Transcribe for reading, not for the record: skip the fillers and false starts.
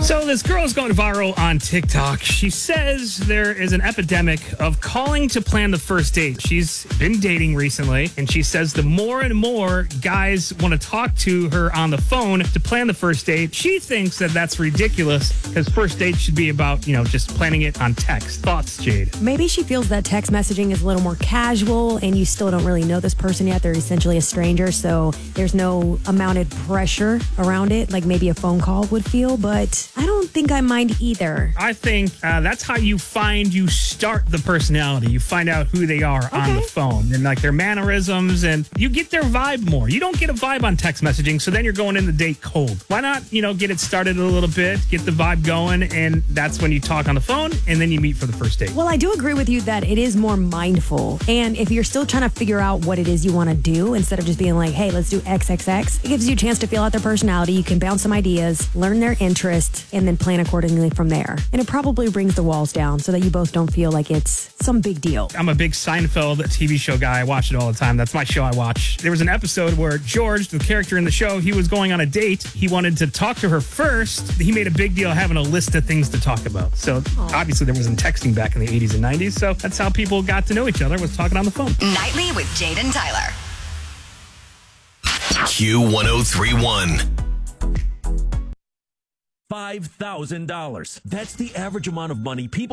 So this girl is going viral on TikTok. She says there is an epidemic of calling to plan the first date. She's been dating recently, and she says the more and more guys want to talk to her on the phone to plan the first date. She thinks that that's ridiculous because first date should be about, just planning it on text. Thoughts, Jade? Maybe she feels that text messaging is a little more casual and you still don't really know this person yet. They're essentially a stranger, so there's no amounted pressure around it like maybe a phone call would feel, but I don't think I mind either. I think that's how you start the personality. You find out who they are on the phone and like their mannerisms, and you get their vibe more. You don't get a vibe on text messaging, so then you're going in the date cold. Why not, get it started a little bit, get the vibe going, and that's when you talk on the phone and then you meet for the first date. Well, I do agree with you that it is more mindful. And if you're still trying to figure out what it is you want to do, instead of just being like, hey, let's do XXX, it gives you a chance to feel out their personality. You can bounce some ideas, learn their interests, and then plan accordingly from there. And it probably brings the walls down so that you both don't feel like it's some big deal. I'm a big Seinfeld TV show guy. I watch it all the time. That's my show I watch. There was an episode where George, the character in the show, he was going on a date. He wanted to talk to her first. He made a big deal having a list of things to talk about. So obviously there wasn't texting back in the 80s and 90s. So that's how people got to know each other, was talking on the phone. Nightly with Jade and Tyler. Q1031. $5,000. That's the average amount of money people